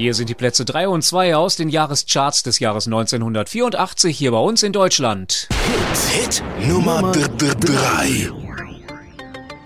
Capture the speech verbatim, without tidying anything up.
Hier sind die Plätze drei und zwei aus den Jahrescharts des Jahres neunzehnhundertvierundachtzig hier bei uns in Deutschland. Hit Nummer drei.